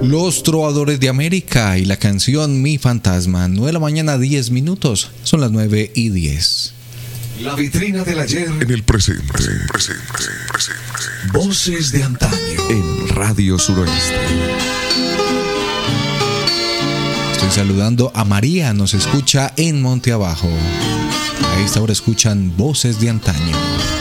Los Trovadores de América y la canción Mi Fantasma. 9 de la mañana, 10 minutos. Son las 9:10. La vitrina del ayer en el presente. Voces de antaño en Radio Suroeste. Estoy saludando a María, nos escucha en Monte Abajo. A esta hora escuchan Voces de Antaño.